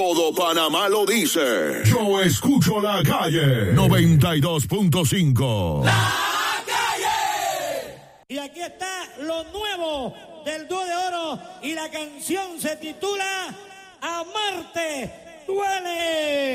Todo Panamá lo dice. Yo escucho la calle. 92.5. La calle. Y aquí está lo nuevo del dúo de oro y la canción se titula Amarte duele.